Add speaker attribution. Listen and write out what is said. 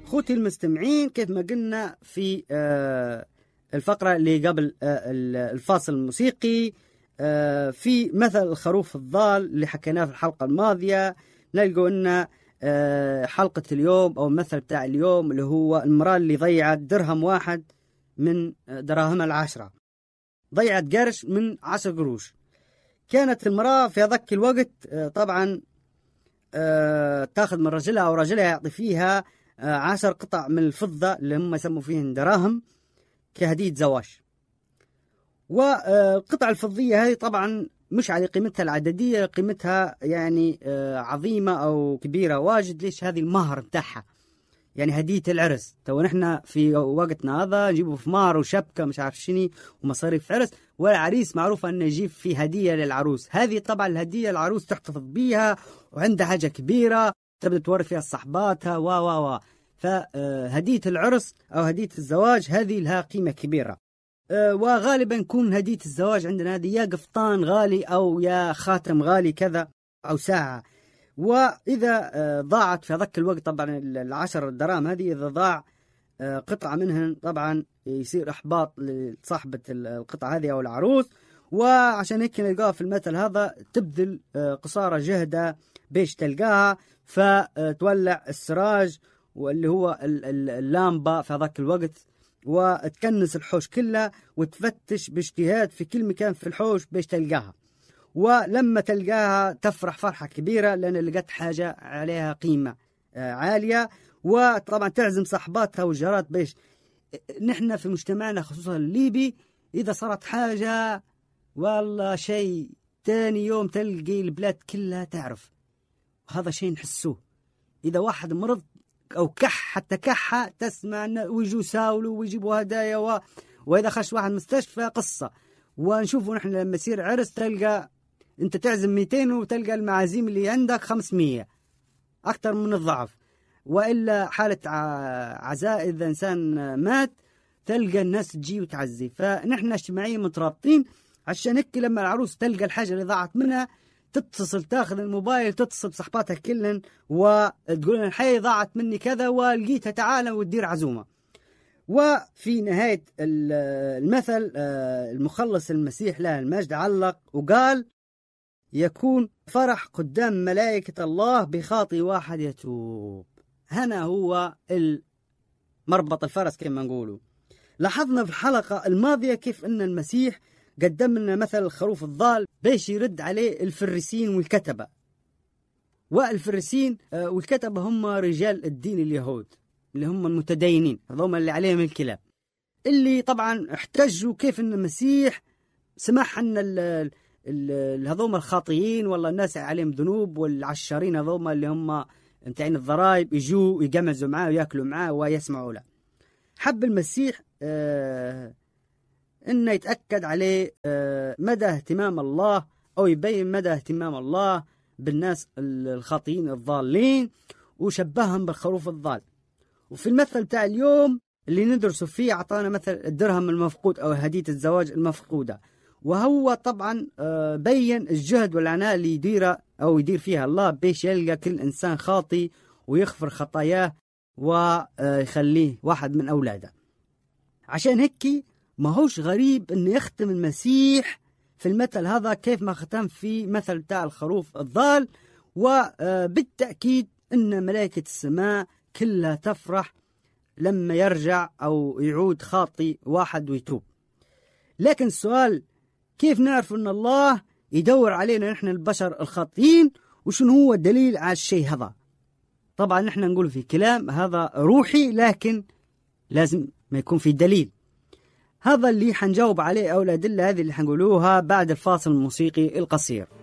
Speaker 1: أخوتي المستمعين، كيف ما قلنا في الفقرة اللي قبل الفاصل الموسيقي، في مثل الخروف الضال اللي حكيناه في الحلقة الماضية، نلقوا أن حلقة اليوم أو المثل بتاع اليوم اللي هو المرأة اللي ضيعت درهم واحد من دراهمها 10، ضيعت قرش من 10 قروش. كانت المرأة في ذاك الوقت طبعا تاخذ من رجلها أو رجلها يعطي فيها 10 قطع من الفضة اللي هم يسموا فيهن دراهم كهدية زواج. والقطع الفضية هذه طبعا مش على قيمتها العددية، قيمتها يعني عظيمة أو كبيرة واجد. ليش؟ هذه المهر بتاعها، يعني هدية العرس. تو نحن في وقتنا هذا نجيبه في مهر وشبكة مش عارف شني ومصاريف عرس، والعريس معروفة أنه يجيب في هدية للعروس. هذه طبعا الهدية العروس تحتفظ بيها وعندها حاجة كبيرة تبدأ توري فيها صحباتها فهدية العرس أو هدية الزواج هذه لها قيمة كبيرة. وغالبا يكون هدية الزواج عندنا هذه يا قفطان غالي أو يا خاتم غالي كذا أو ساعة. وإذا ضاعت في ذاك الوقت طبعا 10 دراهم هذه، إذا ضاع قطعة منهن طبعا يصير إحباط لصاحبة القطعة هذه أو العروس. وعشان هيك نلقاها في المثل هذا تبذل قصارى جهدها بيش تلقاها، فتولع السراج واللي هو اللامبة في ذاك الوقت، وتكنس الحوش كله وتفتش باجتهاد في كل مكان في الحوش بيش تلقاها. ولما تلقاها تفرح فرحة كبيرة لأن لقت حاجة عليها قيمة عالية، وطبعا تعزم صاحباتها والجارات بيش. نحن في مجتمعنا خصوصا الليبي إذا صارت حاجة والله شيء تاني يوم تلقي البلاد كلها تعرف. هذا شيء نحسوه. إذا واحد مرض أو حتى كحة تسمع ويجوا ساولوا ويجيبوا هدايا وإذا خش واحد مستشفى قصة. ونشوفوا نحن لما يصير عرس تلقى أنت تعزم 200 وتلقى المعازيم اللي عندك 500، أكثر من الضعف. وإلا حالة عزاء إذا إنسان مات تلقى الناس تجي وتعزي. فنحن اجتماعيا مترابطين. عشان هيك لما العروس تلقى الحاجة اللي ضاعت منها تتصل، تاخذ الموبايل تتصل بصحباتها كلن وتقول لهم الحي ضاعت مني كذا ولقيتها تعالى وتدير عزومة. وفي نهاية المثل المخلص المسيح له المجد علق وقال: يكون فرح قدام ملائكة الله بخاطئ واحد يتوب. هنا هو مربط الفرس كما نقولوا. لاحظنا في الحلقة الماضية كيف أن المسيح قدم لنا مثل الخروف الضال بيش يرد عليه الفريسين والكتبة. والفريسين والكتبة هم رجال الدين اليهود اللي هم المتدينين، هذوما اللي عليهم الكلاب، اللي طبعا احتجوا كيف أن المسيح سمح أن هذوما الخاطئين والله الناس عليهم ذنوب والعشارين هذوما اللي هم متاعين الضرائب يجوا يجمزوا معاه ويأكلوا معاه ويسمعوا له. حب المسيح إنه يتأكد عليه مدى اهتمام الله أو يبين مدى اهتمام الله بالناس الخاطئين الضالين، وشبههم بالخروف الضال. وفي المثل بتاع اليوم اللي ندرسه فيه أعطانا مثل الدرهم المفقود أو هدية الزواج المفقودة. وهو طبعا بين الجهد والعناء اللي يدير فيها الله بيش يلقى كل إنسان خاطئ ويغفر خطاياه ويخليه واحد من أولاده. عشان هيك ما هوش غريب أن يختم المسيح في المثل هذا كيف ما ختم في مثل بتاع الخروف الضال. وبالتأكيد أن ملائكة السماء كلها تفرح لما يرجع أو يعود خاطئ واحد ويتوب. لكن السؤال كيف نعرف أن الله يدور علينا نحن البشر الخاطئين؟ وشنو هو الدليل على الشيء هذا؟ طبعا نحن نقول في كلام هذا روحي، لكن لازم ما يكون في دليل. هذا اللي حنجاوب عليه أو الأدلة هذه اللي حنقولوها بعد الفاصل الموسيقي القصير.